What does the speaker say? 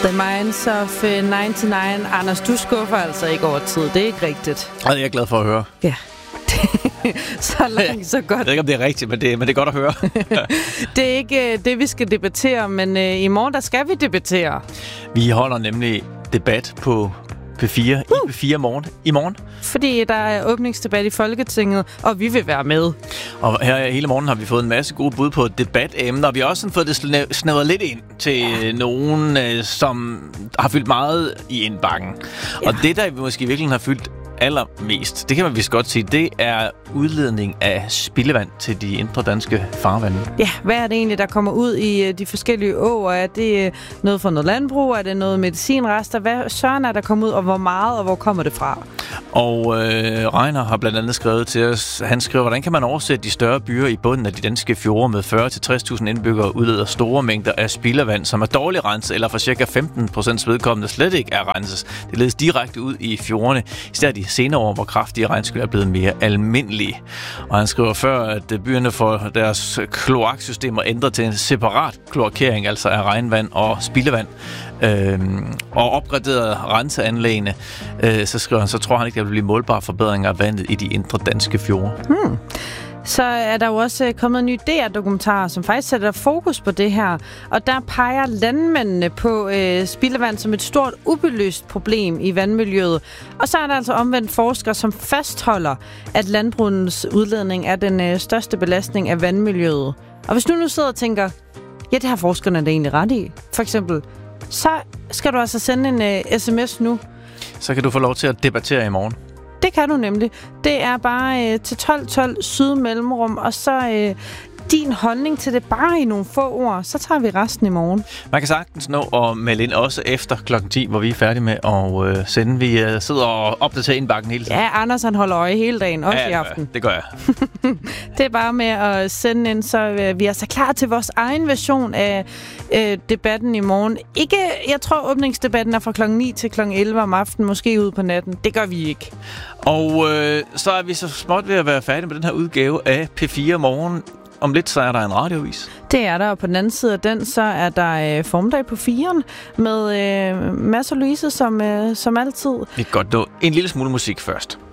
The Minds of 99. Anders, du skuffer altså ikke over tid. Det er ikke rigtigt. Og det er jeg glad for at høre. Ja. Så langt, så godt. Jeg ved ikke, om det er rigtigt, men det er godt at høre. Det er ikke det, vi skal debattere, men i morgen, der skal vi debattere. Vi holder nemlig debat på P4 i P4 morgen. I morgen. Fordi der er åbningsdebat i Folketinget, og vi vil være med. Og her hele morgen har vi fået en masse gode bud på debatemner, og vi har også fået det snævret lidt ind til nogen, som har fyldt meget i indbakken. Ja. Og det, der vi måske virkelig har fyldt allermest, det kan man vist godt sige, det er udledning af spildevand til de indre danske farvande. Ja, hvad er det egentlig, der kommer ud i de forskellige åer? Er det noget fra noget landbrug? Er det noget medicinrester? Hvad søren er der kommet ud, og hvor meget, og hvor kommer det fra? Og Reiner har blandt andet skrevet til os, han skriver, hvordan kan man oversætte de større byer i bunden af de danske fjorde med 40-60.000 indbyggere udleder store mængder af spildevand, som er dårligt renset, eller for ca. 15% vedkommende slet ikke er renses. Det ledes direkte ud i fjordene, især de senere år, hvor kraftige regnskyl er blevet mere almindelige. Og han skriver før, at byerne får deres kloaksystemer ændret til en separat kloakering, altså af regnvand og spildevand, og opgraderet renseanlæggene, så skriver han, så tror han ikke, der vil blive målbare forbedringer af vandet i de indre danske fjorde. Så er der jo også kommet en ny DR-dokumentar, som faktisk sætter fokus på det her. Og der peger landmændene på spildevand som et stort ubelyst problem i vandmiljøet. Og så er der altså omvendt forskere, som fastholder, at landbrugets udledning er den største belastning af vandmiljøet. Og hvis du nu sidder og tænker, ja, det har forskerne da egentlig ret i, for eksempel, så skal du altså sende en sms nu. Så kan du få lov til at debattere i morgen. Det kan du nemlig. Det er bare til 12 syd mellemrum, og så din holdning til det bare i nogle få ord. Så tager vi resten i morgen. Man kan sagtens nå at melde ind også efter klokken 10, hvor vi er færdige med at sende. Vi sidder og opdaterer indbakken hele tiden. Ja, Anders han holder øje hele dagen, også i aften. Det gør jeg. Det er bare med at sende ind, så vi er så klar til vores egen version af debatten i morgen. Ikke, jeg tror åbningsdebatten er fra klokken 9 til klokken 11 om aftenen, måske ude på natten. Det gør vi ikke. Og så er vi så småt ved at være færdige med den her udgave af P4 Morgen. Om lidt, så er der en radiovis. Det er der, og på den anden side af den, så er der formiddag på 4'eren med Mads og Louise som altid. Vi kan godt nå en lille smule musik først.